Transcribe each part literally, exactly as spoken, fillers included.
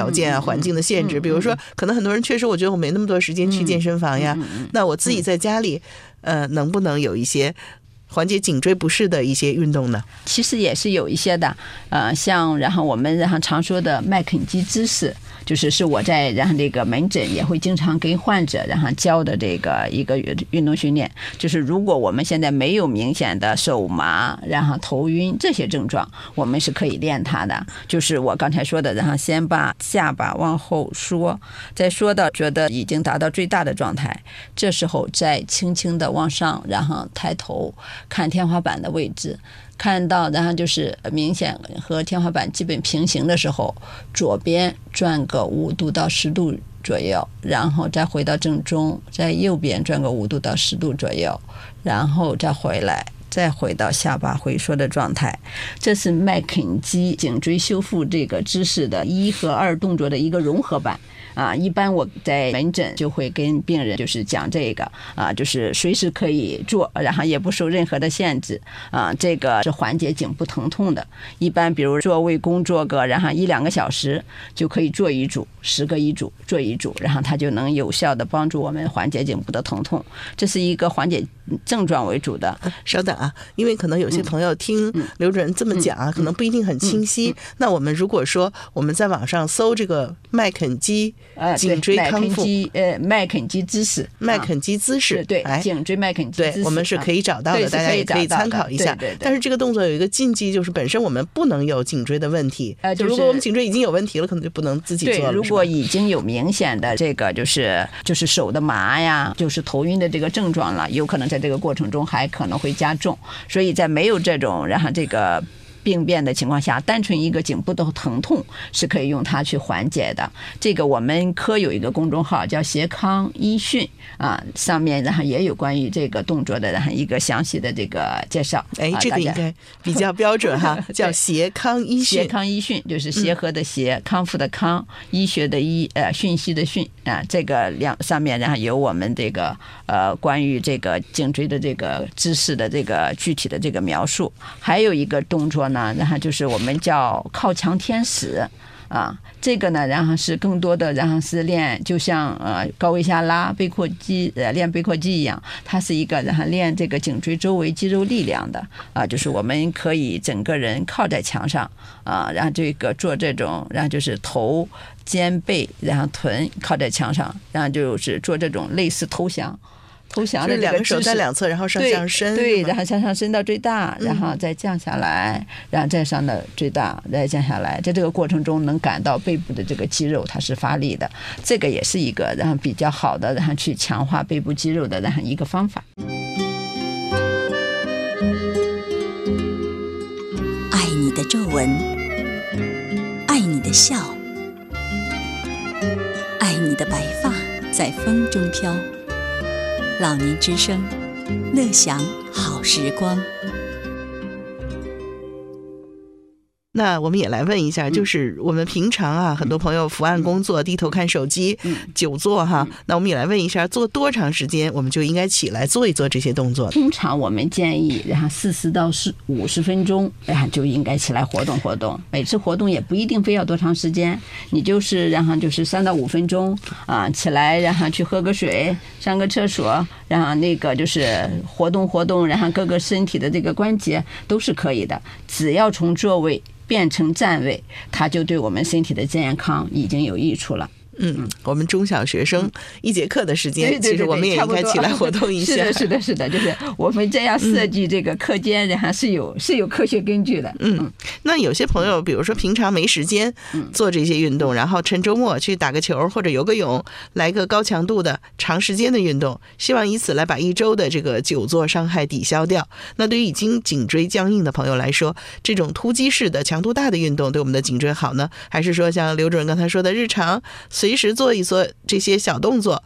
条件啊、环境的限制。比如说，可能很多人确实，我觉得我没那么多时间去健身房呀，那我自己在家里，呃，能不能有一些缓解颈椎不适的一些运动呢？ 其实也是有一些的，呃，像然后我们然后常说的麦肯基姿势，就是是我在然后这个门诊也会经常给患者然后教的这个一个运动训练，就是如果我们现在没有明显的手麻，然后头晕这些症状，我们是可以练它的。就是我刚才说的，然后先把下巴往后缩，再缩到觉得已经达到最大的状态，这时候再轻轻的往上，然后抬头看天花板的位置，看到然后就是明显和天花板基本平行的时候，左边转个五度到十度左右，然后再回到正中，在右边转个五度到十度左右，然后再回来，再回到下巴回缩的状态。这是麦肯基颈椎修复这个姿势的一和二动作的一个融合版啊。一般我在门诊就会跟病人就是讲这个啊，就是随时可以做，然后也不受任何的限制啊。这个是缓解颈部疼痛的，一般比如做胃功做个然后一两个小时就可以做一组，十个一组做一组，然后它就能有效的帮助我们缓解颈部的疼痛。这是一个缓解症状为主的。 稍等啊，因为可能有些朋友听刘主任这么讲啊，可能不一定很清晰。那我们如果说我们在网上搜这个麦肯基颈椎康复， 呃，麦肯基姿势， 麦肯基姿势， 对，颈椎麦肯基姿势， 对，我们是可以找到的，大家也可以参考一下。但是这个动作有一个禁忌，就是本身我们不能有颈椎的问题。呃，就如果我们颈椎已经有问题了，可能就不能自己做了。 对，如果已经有明显的这个就是就是手的麻呀，就是头晕的这个症状了，有可能在这个过程中还可能会加重。所以在没有这种然后这个病变的情况下，单纯一个颈部的疼痛是可以用它去缓解的。这个我们科有一个公众号叫协康医讯啊，上面然后也有关于这个动作的然后一个详细的这个介绍。 哎，这个应该比较标准哈，叫协康医讯。 协康医讯就是协和的协、嗯、康复的康，医学的医，呃，讯息的讯啊。这个两上面然后有我们这个呃关于这个颈椎的这个姿势的这个具体的这个描述，还有一个动作呢，然后就是我们叫靠墙天使啊，这个呢，然后是更多的，然后是练，就像呃高位下拉、背阔肌，呃练背阔肌一样，它是一个然后练这个颈椎周围肌肉力量的啊，就是我们可以整个人靠在墙上啊，然后这个做这种，然后就是头、肩、背，然后臀靠在墙上，然后就是做这种类似投降。投降的两个手在两侧，然后上向伸， 对，然后向上伸到最大，然后再降下来，嗯、然后再上到最大，再降下来，在这个过程中能感到背部的这个肌肉它是发力的，这个也是一个然后比较好的然后去强化背部肌肉的然后一个方法。 爱你的皱纹，爱你的笑，爱你的白发在风中飘。老年之声，乐享好时光。 那我们也来问一下，就是我们平常啊，很多朋友伏案工作，低头看手机，久坐哈。那我们也来问一下，做多长时间我们就应该起来做一做这些动作？ 通常我们建议，然后四十到五十分钟，然后就应该起来活动活动。每次活动也不一定非要多长时间，你就是然后就是三到五分钟啊，起来然后去喝个水，上个厕所，然后那个就是活动活动，然后各个身体的这个关节都是可以的，只要从座位变成站位，它就对我们身体的健康已经有益处了。 嗯，我们中小学生一节课的时间， 对对对对， 其实我们也应该起来活动一下。 是的，是的，是的，就是我们这样设计这个课间，然后是有是有科学根据的。 嗯，那有些朋友，比如说平常没时间做这些运动，然后趁周末去打个球或者游个泳，来个高强度的长时间的运动，希望以此来把一周的这个久坐伤害抵消掉。那对于已经颈椎僵硬的朋友来说，这种突击式的强度大的运动对我们的颈椎好呢？还是说像刘主任刚才说的，日常随随时做一做这些小动作，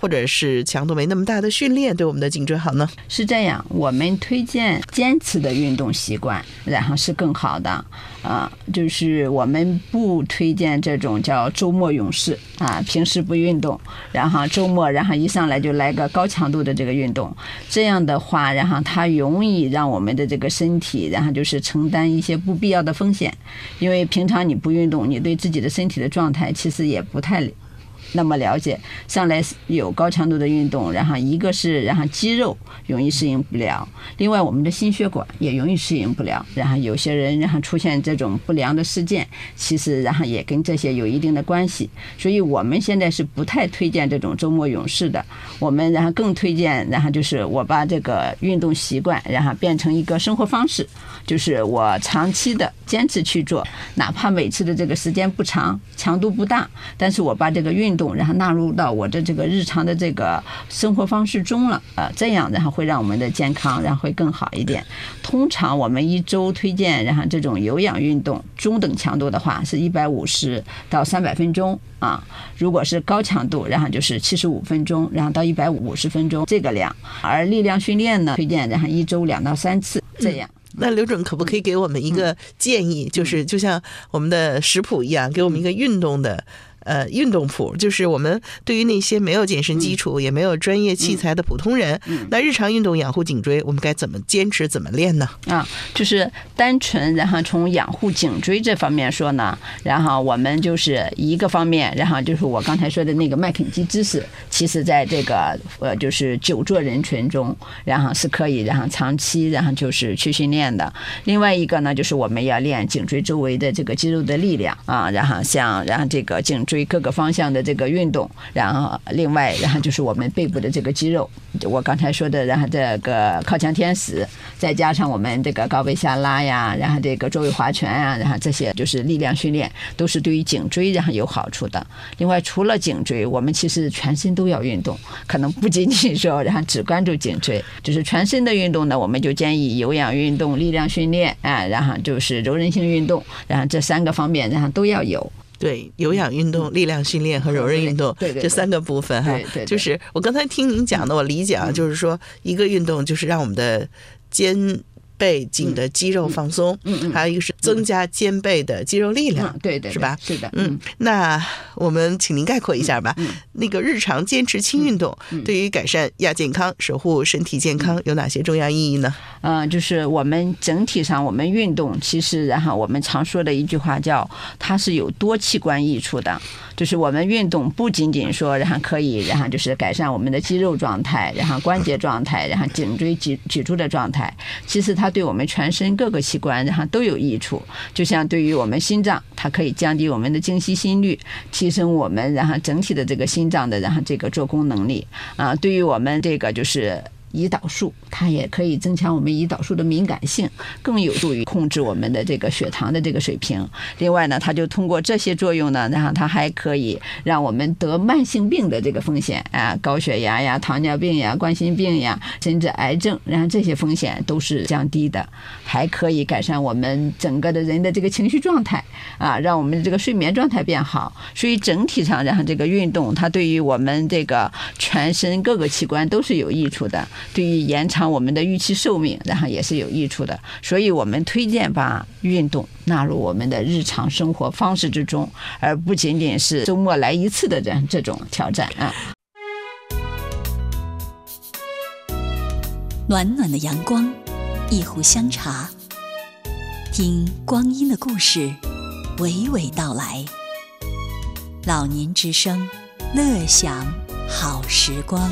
或者是强度没那么大的训练对我们的颈椎好呢？ 是这样，我们推荐坚持的运动习惯，然后是更好的啊、呃，就是我们不推荐这种叫周末勇士啊，平时不运动，然后周末然后一上来就来个高强度的这个运动，这样的话，然后它容易让我们的这个身体，然后就是承担一些不必要的风险，因为平常你不运动，你对自己的身体的状态其实也不太那么了解，上来有高强度的运动，然后一个是然后肌肉容易适应不了，另外我们的心血管也容易适应不了，然后有些人然后出现这种不良的事件，其实然后也跟这些有一定的关系，所以我们现在是不太推荐这种周末勇士的，我们然后更推荐然后就是我把这个运动习惯然后变成一个生活方式，就是我长期的坚持去做，哪怕每次的这个时间不长，强度不大，但是我把这个运动然后纳入到我的这个日常的这个生活方式中了，呃，这样然后会让我们的健康然后会更好一点。通常我们一周推荐然后这种有氧运动中等强度的话是一百五十到三百分钟啊，如果是高强度然后就是七十五分钟，然后到一百五十分钟这个量，而力量训练呢推荐然后一周两到三次这样。 嗯，那刘准可不可以给我们一个建议，就是就像我们的食谱一样，给我们一个运动的呃，运动谱，就是我们对于那些没有健身基础、嗯、也没有专业器材的普通人、嗯嗯、那日常运动养护颈椎我们该怎么坚持怎么练呢？ 啊，就是单纯然后从养护颈椎这方面说呢，然后我们就是一个方面，然后就是我刚才说的那个麦肯基姿势，其实在这个呃就是久坐人群中，然后是可以然后长期然后就是去训练的。另外一个呢，就是我们要练颈椎周围的这个肌肉的力量啊，然后像然后这个颈椎各个方向的这个运动，然后另外然后就是我们背部的这个肌肉，我刚才说的然后这个靠墙天使，再加上我们这个高位下拉呀，然后这个周围划拳啊，然后这些就是力量训练，都是对于颈椎然后有好处的。另外除了颈椎，我们其实全身都要运动，可能不仅仅说然后只关注颈椎，就是全身的运动呢，我们就建议有氧运动、力量训练啊，然后就是柔韧性运动，然后这三个方面然后都要有。 对，有氧运动、力量训练和柔韧运动， 对对对， 这三个部分哈， 对对对， 就是我刚才听您讲的，我理解啊，就是说一个运动就是让我们的肩背颈的肌肉放松，嗯嗯，还有一个是增加肩背的肌肉力量， 嗯、对对， 是吧？ 是的， 嗯，那我们请您概括一下吧。嗯嗯、那个日常坚持轻运动，嗯、对于改善亚健康、守护身体健康有哪些重要意义呢？ 嗯、呃，就是我们整体上我们运动，其实然后我们常说的一句话叫，它是有多器官益处的。就是我们运动不仅仅说然后可以然后就是改善我们的肌肉状态，然后关节状态，然后颈椎脊脊柱的状态，其实它对我们全身各个器官然后都有益处。就像对于我们心脏，它可以降低我们的静息心率，提升我们然后整体的这个心脏的然后这个做工能力啊。对于我们这个就是胰岛素，它也可以增强我们胰岛素的敏感性，更有助于控制我们的这个血糖的这个水平。另外呢，它就通过这些作用呢，然后它还可以让我们得慢性病的这个风险啊，高血压呀、糖尿病呀、冠心病呀，甚至癌症，然后这些风险都是降低的。还可以改善我们整个的人的这个情绪状态啊，让我们的这个睡眠状态变好。所以整体上，然后这个运动它对于我们这个全身各个器官都是有益处的。对于延长我们的预期寿命，然后也是有益处的，所以我们推荐把运动纳入我们的日常生活方式之中，而不仅仅是周末来一次的这这种挑战啊。 暖暖的阳光，一壶香茶，听光阴的故事娓娓道来。老年之声，乐享好时光。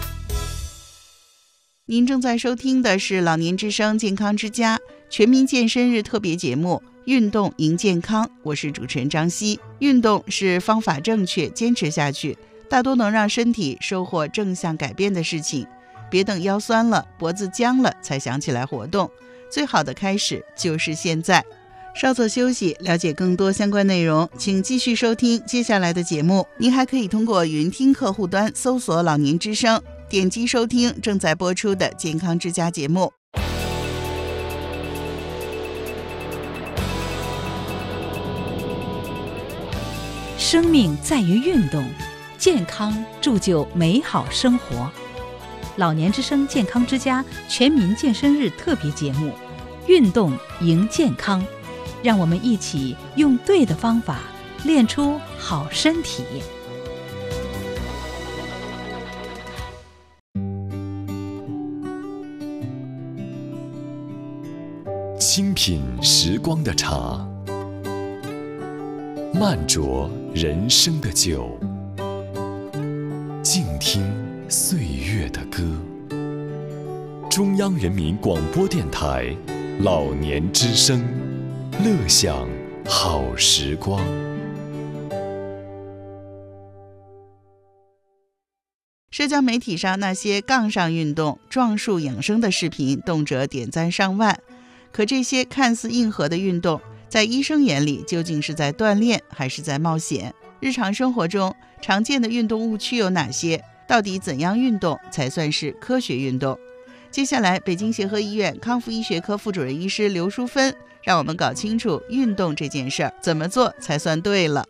您正在收听的是老年之声健康之家全民健身日特别节目运动赢健康，我是主持人张希。运动是方法正确，坚持下去大多能让身体收获正向改变的事情，别等腰酸了脖子僵了才想起来活动，最好的开始就是现在。稍作休息，了解更多相关内容请继续收听接下来的节目。您还可以通过云听客户端搜索老年之声，点击收听正在播出的健康之家节目。 生命在于运动， 健康铸就美好生活。老年之声健康之家全民健身日特别节目，运动赢健康，让我们一起用对的方法练出好身体。 清品时光的茶，慢酌人生的酒，静听岁月的歌。中央人民广播电台老年之声，乐享好时光。 社交媒体上那些杠上运动、壮树养生的视频，动辄点赞上万。可这些看似硬核的运动，在医生眼里究竟是在锻炼还是在冒险？日常生活中常见的运动误区有哪些？到底怎样运动才算是科学运动？接下来，北京协和医院康复医学科副主任医师刘淑芬让我们搞清楚运动这件事儿怎么做才算对了。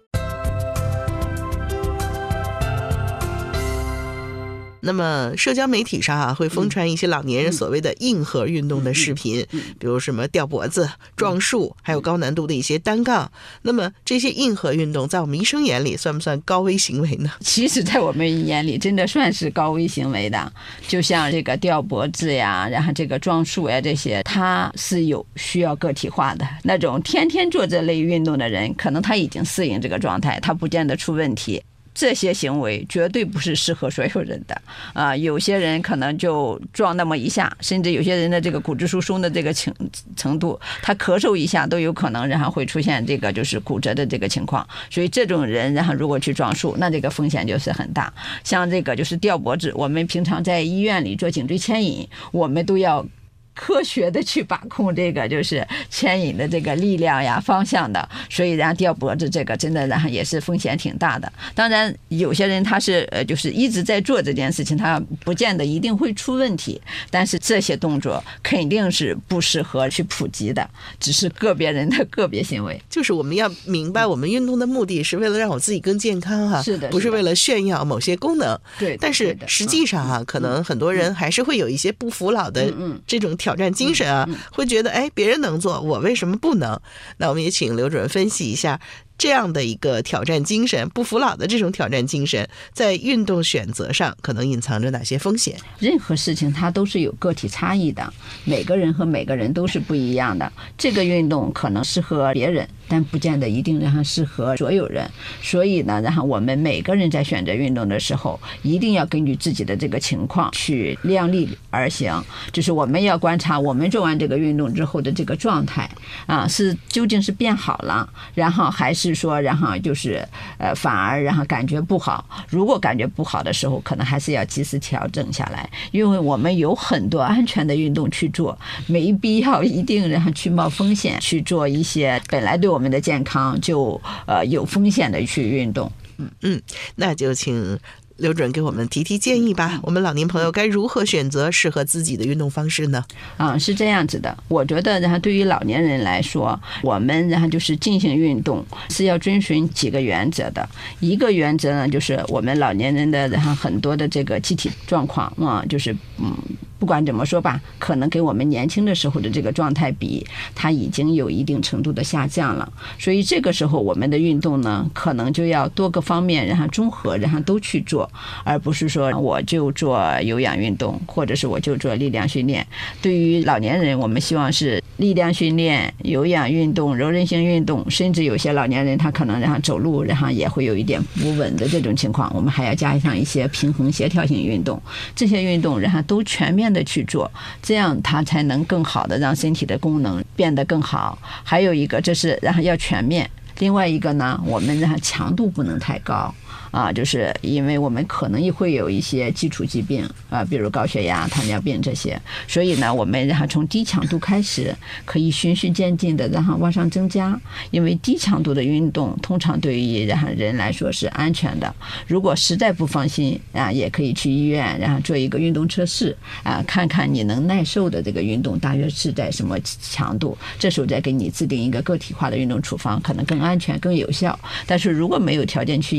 那么社交媒体上啊，会疯传一些老年人所谓的硬核运动的视频，比如什么吊脖子、撞树，还有高难度的一些单杠。那么这些硬核运动在我们医生眼里算不算高危行为呢？ 其实在我们眼里真的算是高危行为的，就像这个吊脖子呀，然后这个撞树呀，这些它是有需要个体化的。那种天天做这类运动的人，可能他已经适应这个状态，他不见得出问题。这些行为绝对不是适合所有人的啊、呃！有些人可能就撞那么一下，甚至有些人的这个骨质疏松的这个程程度，他咳嗽一下都有可能，然后会出现这个就是骨折的这个情况。所以这种人，然后如果去撞树，那这个风险就是很大。像这个就是吊脖子，我们平常在医院里做颈椎牵引，我们都要科学的去把控这个就是牵引的这个力量呀、方向的，所以然后吊脖子这个真的然后也是风险挺大的。当然有些人他是呃就是一直在做这件事情，他不见得一定会出问题，但是这些动作肯定是不适合去普及的，只是个别人的个别行为。 就是我们要明白，我们运动的目的是为了让我自己更健康哈、啊， 是的， 不是为了炫耀某些功能。 对， 但是实际上啊，可能很多人还是会有一些不服老的这种挑战精神啊，会觉得哎，别人能做，我为什么不能？那我们也请刘主任分析一下这样的一个挑战精神，不服老的这种挑战精神，在运动选择上可能隐藏着哪些风险？ 任何事情它都是有个体差异的，每个人和每个人都是不一样的。这个运动可能适合别人，但不见得一定然后适合所有人。所以呢，然后我们每个人在选择运动的时候，一定要根据自己的这个情况去量力而行。就是我们要观察我们做完这个运动之后的这个状态啊，是究竟是变好了，然后还是是说然后就是呃反而然后感觉不好。如果感觉不好的时候，可能还是要及时调整下来，因为我们有很多安全的运动去做，没必要一定然后去冒风险去做一些本来对我们的健康就呃有风险的去运动。 嗯嗯，那就请刘主任给我们提提建议吧，我们老年朋友该如何选择适合自己的运动方式呢？ 啊，是这样子的，我觉得然后对于老年人来说，我们然后就是进行运动是要遵循几个原则的。一个原则呢，就是我们老年人的然后很多的这个机体状况啊，就是嗯。不管怎么说吧，可能跟我们年轻的时候的这个状态比，它已经有一定程度的下降了。所以这个时候我们的运动呢，可能就要多个方面然后综合然后都去做，而不是说我就做有氧运动，或者是我就做力量训练。对于老年人，我们希望是力量训练、有氧运动、柔韧性运动，甚至有些老年人他可能然后走路然后也会有一点不稳的这种情况，我们还要加上一些平衡协调性运动。这些运动然后都全面的去做，这样它才能更好的让身体的功能变得更好。还有一个，这是然后要全面。另外一个呢，我们让强度不能太高啊，就是因为我们可能也会有一些基础疾病啊，比如高血压、糖尿病这些，所以呢，我们然后从低强度开始，可以循序渐进的然后往上增加。因为低强度的运动通常对于然后人来说是安全的。如果实在不放心啊，也可以去医院，然后做一个运动测试啊，看看你能耐受的这个运动大约是在什么强度，这时候再给你制定一个个体化的运动处方，可能更安全、更有效。但是如果没有条件去医院，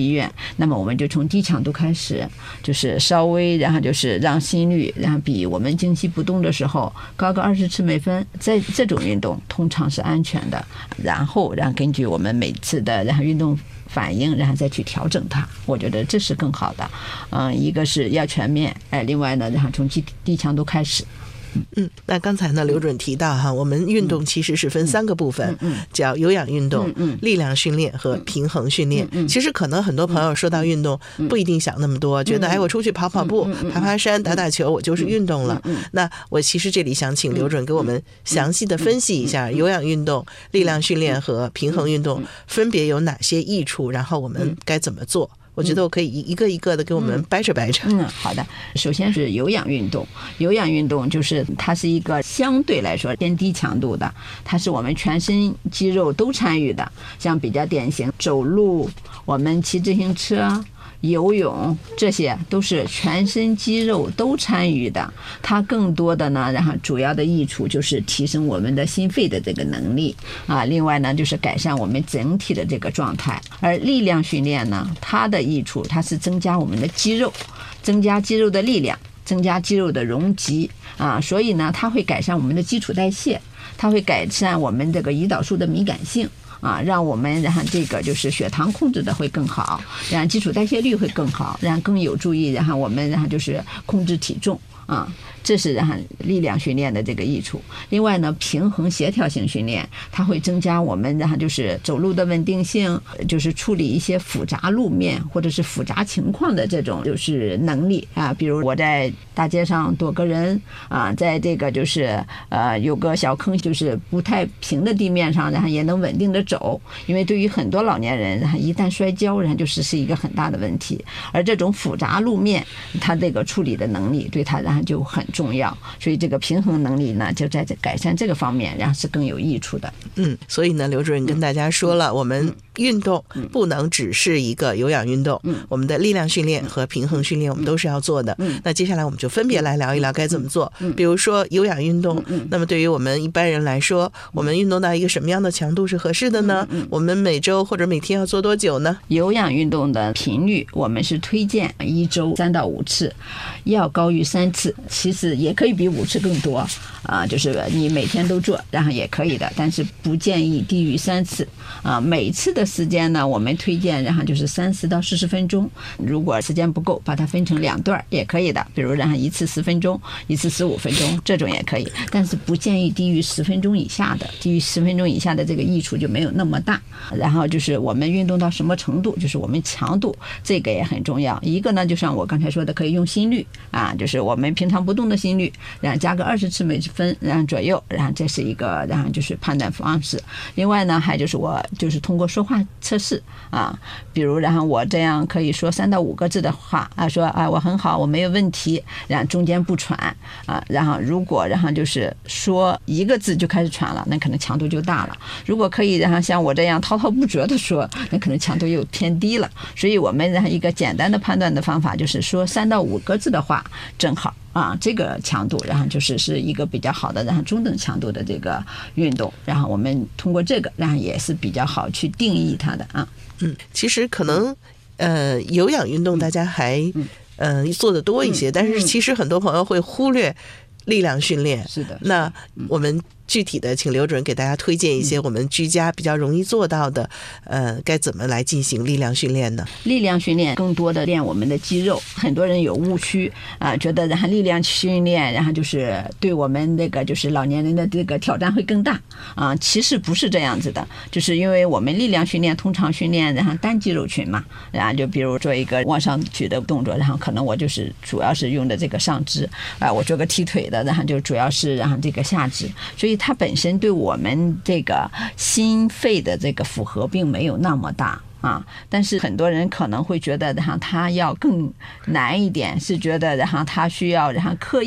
那么我们就从低强度开始，就是稍微然后就是让心率然后比我们静息不动的时候高个二十次每分，在这种运动通常是安全的。然后然后根据我们每次的然后运动反应，然后再去调整它，我觉得这是更好的。嗯，一个是要全面，哎，另外呢，然后从低低强度开始。 嗯，那刚才呢，刘准提到哈，我们运动其实是分三个部分，嗯、叫有氧运动、嗯、力量训练和平衡训练。嗯、其实可能很多朋友说到运动，嗯、不一定想那么多，嗯、觉得哎，我出去跑跑步、嗯、爬爬山、打打球，我就是运动了。嗯、那我其实这里想请刘准给我们详细的分析一下，有氧运动、力量训练和平衡运动分别有哪些益处，然后我们该怎么做。我觉得我可以一个一个的给我们掰扯掰扯。 嗯，嗯好的。首先是有氧运动，有氧运动就是它是一个相对来说偏低强度的，它是我们全身肌肉都参与的，像比较典型走路，我们骑自行车。游泳，这些都是全身肌肉都参与的。它更多的呢，然后主要的益处就是提升我们的心肺的这个能力啊。另外呢，就是改善我们整体的这个状态。而力量训练呢，它的益处它是增加我们的肌肉，增加肌肉的力量，增加肌肉的容积啊。所以呢，它会改善我们的基础代谢，它会改善我们这个胰岛素的敏感性。啊，让我们然后这个就是血糖控制的会更好，然后基础代谢率会更好，然后更有助于然后我们然后就是控制体重啊。这是然后力量训练的这个益处。另外呢，平衡协调性训练，它会增加我们然后就是走路的稳定性，就是处理一些复杂路面或者是复杂情况的这种就是能力啊。比如我在大街上躲个人啊，在这个就是呃有个小坑，就是不太平的地面上，然后也能稳定的走。因为对于很多老年人，然后一旦摔跤，然后就是是一个很大的问题。而这种复杂路面，它这个处理的能力对它然后就很重要，所以这个平衡能力呢，就在改善这个方面，然后是更有益处的。 嗯，所以呢，刘主任跟大家说了，嗯、我们运动不能只是一个有氧运动，嗯、我们的力量训练和平衡训练我们都是要做的。嗯、那接下来我们就分别来聊一聊该怎么做。嗯、比如说有氧运动，嗯、那么对于我们一般人来说，我们运动到一个什么样的强度是合适的呢？嗯、我们每周或者每天要做多久呢？ 有氧运动的频率，我们是推荐一周三到五次，要高于三次，其实也可以比五次更多啊，就是你每天都做，然后也可以的，但是不建议低于三次啊。每次的时间呢，我们推荐然后就是三十到四十分钟，如果时间不够，把它分成两段也可以的，比如然后一次十分钟，一次十五分钟，这种也可以，但是不建议低于十分钟以下的，低于十分钟以下的这个益处就没有那么大。然后就是我们运动到什么程度，就是我们强度，这个也很重要。一个呢，就像我刚才说的，可以用心率啊，就是我们平常不动的心率，然后加个二十次每分，然后左右，然后这是一个，然后就是判断方式。另外呢，还就是我就是通过说话测试啊，比如然后我这样可以说三到五个字的话啊，说啊我很好，我没有问题，然后中间不喘啊，然后如果然后就是说一个字就开始喘了，那可能强度就大了。如果可以，然后像我这样滔滔不绝的说，那可能强度又偏低了。所以我们然后一个简单的判断的方法就是说三到五个字的话正好啊，这个强度，然后就是是一个比较好的，然后中等强度的这个运动，然后我们通过这个，然后也是比较好去定义它的啊。 嗯，其实可能呃有氧运动大家还嗯、呃、做的多一些，但是其实很多朋友会忽略力量训练。 是的， 那我们具体的请刘主任给大家推荐一些我们居家比较容易做到的，呃，该怎么来进行力量训练呢？ 力量训练更多的练我们的肌肉，很多人有误区啊，觉得然后力量训练，然后就是对我们那个就是老年人的这个挑战会更大啊，其实不是这样子的，就是因为我们力量训练通常训练然后单肌肉群嘛，然后就比如做一个往上举的动作，然后可能我就是主要是用的这个上肢啊，我做个踢腿的，然后就主要是然后这个下肢，所以它本身对我们这个心肺的这个负荷并没有那么大啊，但是很多人可能会觉得然后它要更难一点，是觉得然后它需要然后刻意的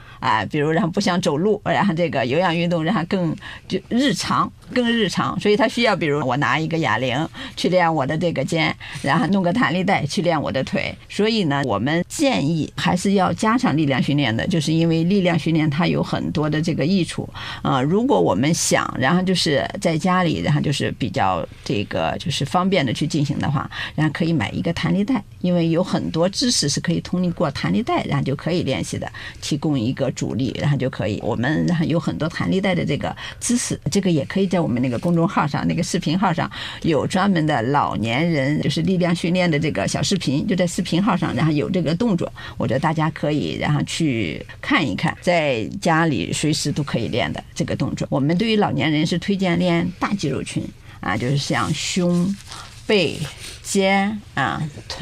啊，比如然后不想走路，然后这个有氧运动让它更就日常更日常，所以它需要比如我拿一个哑铃去练我的这个肩，然后弄个弹力带去练我的腿。所以呢，我们建议还是要加上力量训练的，就是因为力量训练它有很多的这个益处啊、呃。如果我们想，然后就是在家里，然后就是比较这个就是方便的去进行的话，然后可以买一个弹力带，因为有很多知识是可以通过弹力带，然后就可以练习的，提供一个阻力，然后就可以。我们然后有很多弹力带的这个知识，这个也可以在我们那个公众号上，那个视频号上有专门的老年人就是力量训练的这个小视频，就在视频号上，然后有这个动作，我觉得大家可以然后去看一看，在家里随时都可以练的这个动作。我们对于老年人是推荐练大肌肉群啊，就是像胸、背、肩啊、